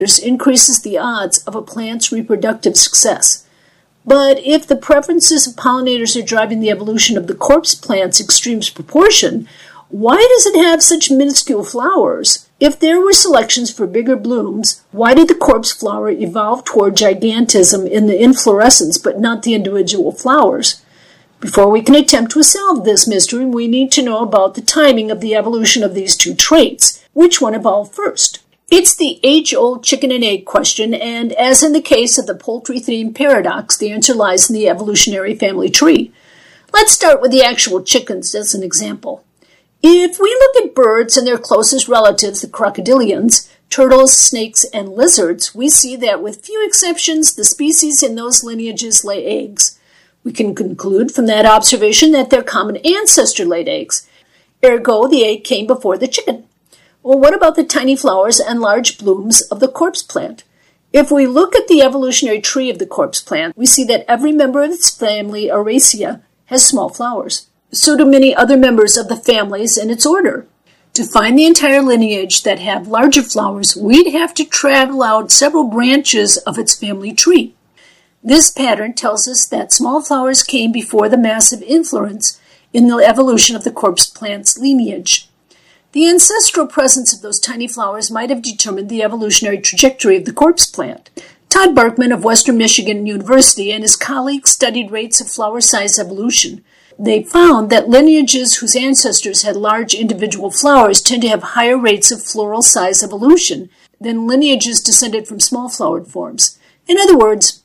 increases the odds of a plant's reproductive success. But if the preferences of pollinators are driving the evolution of the corpse plant's extreme proportion, why does it have such minuscule flowers? If there were selections for bigger blooms, why did the corpse flower evolve toward gigantism in the inflorescence but not the individual flowers? Before we can attempt to solve this mystery, we need to know about the timing of the evolution of these two traits. Which one evolved first? It's the age-old chicken and egg question, and as in the case of the poultry-themed paradox, the answer lies in the evolutionary family tree. Let's start with the actual chickens as an example. If we look at birds and their closest relatives, the crocodilians, turtles, snakes, and lizards, we see that with few exceptions, the species in those lineages lay eggs. We can conclude from that observation that their common ancestor laid eggs. Ergo, the egg came before the chicken. Well, what about the tiny flowers and large blooms of the corpse plant? If we look at the evolutionary tree of the corpse plant, we see that every member of its family, Araceae, has small flowers. So do many other members of the families in its order. To find the entire lineage that have larger flowers, we'd have to travel out several branches of its family tree. This pattern tells us that small flowers came before the massive influence in the evolution of the corpse plant's lineage. The ancestral presence of those tiny flowers might have determined the evolutionary trajectory of the corpse plant. Todd Barkman of Western Michigan University and his colleagues studied rates of flower size evolution. They found that lineages whose ancestors had large individual flowers tend to have higher rates of floral size evolution than lineages descended from small flowered forms. In other words,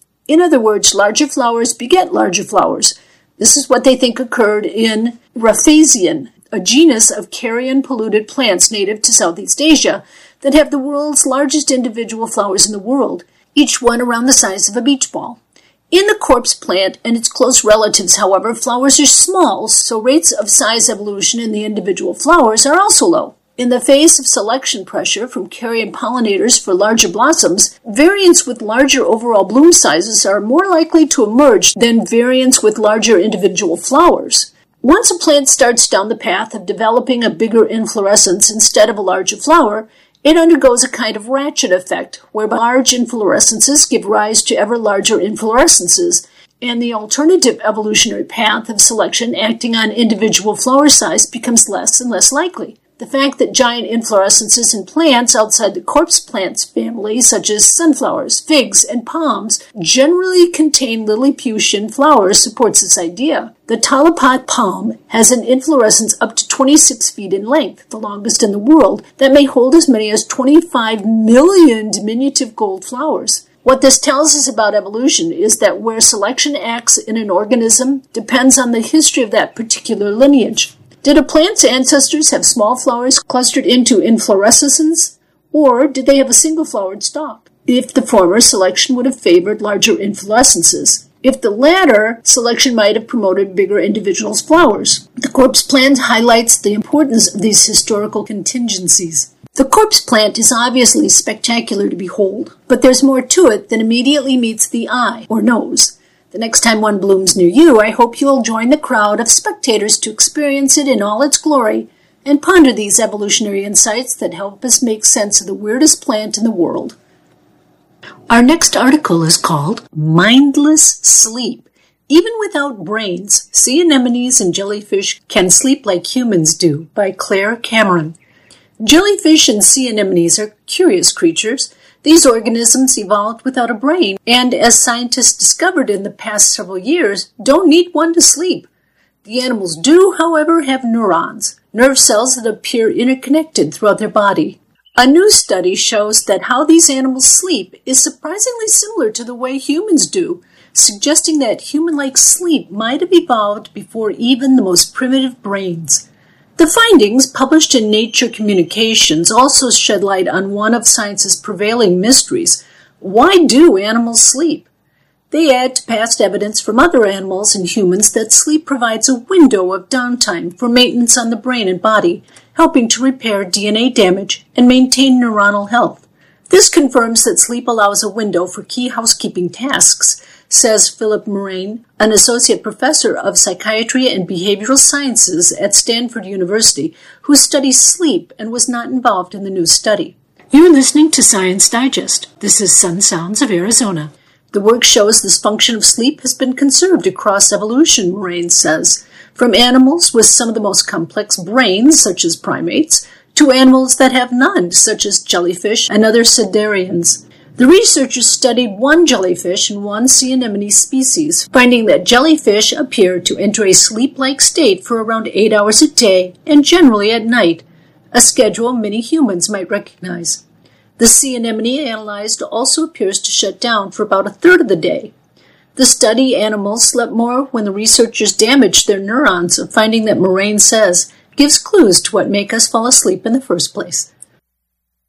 larger flowers beget larger flowers. This is what they think occurred in Raphasian, a genus of carrion-polluted plants native to Southeast Asia that have the world's largest individual flowers in the world, each one around the size of a beach ball. In the corpse plant and its close relatives, however, flowers are small, so rates of size evolution in the individual flowers are also low. In the face of selection pressure from carrion pollinators for larger blossoms, variants with larger overall bloom sizes are more likely to emerge than variants with larger individual flowers. Once a plant starts down the path of developing a bigger inflorescence instead of a larger flower, it undergoes a kind of ratchet effect, whereby large inflorescences give rise to ever larger inflorescences, and the alternative evolutionary path of selection acting on individual flower size becomes less and less likely. The fact that giant inflorescences in plants outside the corpse plants family, such as sunflowers, figs, and palms, generally contain Lilliputian flowers supports this idea. The Tallipot palm has an inflorescence up to 26 feet in length, the longest in the world, that may hold as many as 25 million diminutive gold flowers. What this tells us about evolution is that where selection acts in an organism depends on the history of that particular lineage. Did a plant's ancestors have small flowers clustered into inflorescences, or did they have a single-flowered stalk? If the former, selection would have favored larger inflorescences. If the latter, selection might have promoted bigger individuals' flowers. The corpse plant highlights the importance of these historical contingencies. The corpse plant is obviously spectacular to behold, but there's more to it than immediately meets the eye or nose. The next time one blooms near you, I hope you'll join the crowd of spectators to experience it in all its glory and ponder these evolutionary insights that help us make sense of the weirdest plant in the world. Our next article is called Mindless Sleep. Even without brains, sea anemones and jellyfish can sleep like humans do, by Claire Cameron. Jellyfish and sea anemones are curious creatures. These organisms evolved without a brain, and as scientists discovered in the past several years, don't need one to sleep. The animals do, however, have neurons, nerve cells that appear interconnected throughout their body. A new study shows that how these animals sleep is surprisingly similar to the way humans do, suggesting that human-like sleep might have evolved before even the most primitive brains. The findings, published in Nature Communications, also shed light on one of science's prevailing mysteries. Why do animals sleep? They add to past evidence from other animals and humans that sleep provides a window of downtime for maintenance on the brain and body, helping to repair DNA damage and maintain neuronal health. This confirms that sleep allows a window for key housekeeping tasks, says Philip Moraine, an associate professor of psychiatry and behavioral sciences at Stanford University, who studies sleep and was not involved in the new study. You're listening to Science Digest. This is Sun Sounds of Arizona. The work shows this function of sleep has been conserved across evolution, Moraine says, from animals with some of the most complex brains, such as primates, to animals that have none, such as jellyfish and other cnidarians. The researchers studied one jellyfish and one sea anemone species, finding that jellyfish appear to enter a sleep-like state for around 8 hours a day and generally at night, a schedule many humans might recognize. The sea anemone analyzed also appears to shut down for about a third of the day. The study animals slept more when the researchers damaged their neurons, a finding that Moraine says gives clues to what make us fall asleep in the first place.